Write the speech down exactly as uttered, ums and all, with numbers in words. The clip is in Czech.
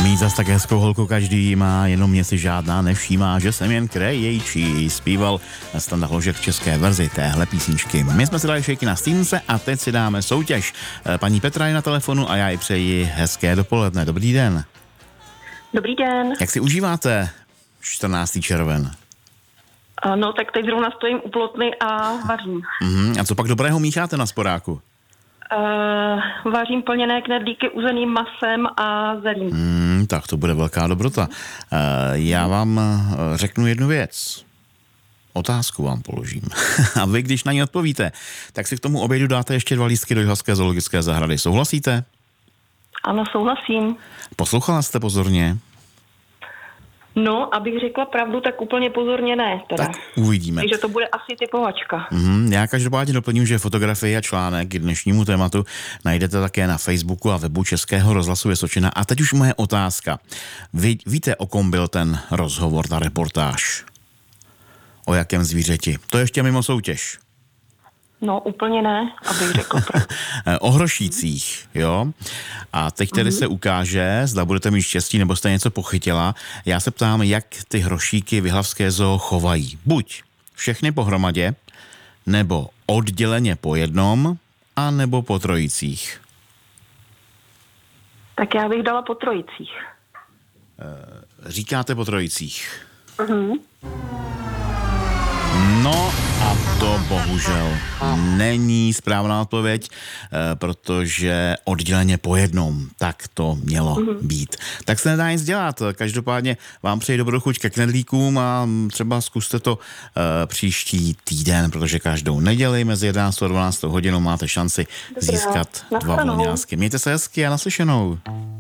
Mít zas tak hezkou holku každý má, jenom mě si žádná nevšímá, že jsem jen krejejčí, zpíval Standa Hložek v české verzi téhle písničky. My jsme si dali šejky na Steamse a teď si dáme soutěž. Paní Petra je na telefonu a já ji přeji hezké dopoledne. Dobrý den. Dobrý den. Jak si užíváte čtrnáctého červen? No, tak teď zrovna stojím u plotny a vařím. Uh-huh. A co pak dobrého mícháte na sporáku? Uh, vařím plněné knedlíky uzeným masem a zelím. Hmm, tak to bude velká dobrota. Uh, já vám řeknu jednu věc. Otázku vám položím. A vy, když na ní odpovíte, tak si k tomu obědu dáte ještě dva lístky do Jihlavské zoologické zahrady. Souhlasíte? Ano, souhlasím. Poslouchala jste pozorně? No, abych řekla pravdu, tak úplně pozorně ne. Teda. Tak uvidíme. Takže to bude asi typovačka. Mm, já každopádně doplním, že fotografii a článek k dnešnímu tématu najdete také na Facebooku a webu Českého rozhlasu Vysočina. A teď už moje otázka. Vy víte, o kom byl ten rozhovor, ta reportáž? O jakém zvířeti? To ještě mimo soutěž. No, úplně ne, abych řekl pravdu. O hrošících, jo? A teď tedy mm-hmm. se ukáže, zda budete mít štěstí, nebo jste něco pochytila. Já se ptám, jak ty hrošíky v Jihlavské zoo chovají. Buď všechny pohromadě, nebo odděleně po jednom, a nebo po trojicích. Tak já bych dala po trojicích. Říkáte po trojicích. Mhm. No a to bohužel není správná odpověď, protože odděleně po jednom, tak to mělo být. Tak se nedá nic dělat. Každopádně vám přeji dobrou chuť ke knedlíkům a třeba zkuste to uh, příští týden, protože každou neděli mezi jedenáctou a dvanáctou hodinou máte šanci získat dva volňásky. Mějte se hezky a naslyšenou.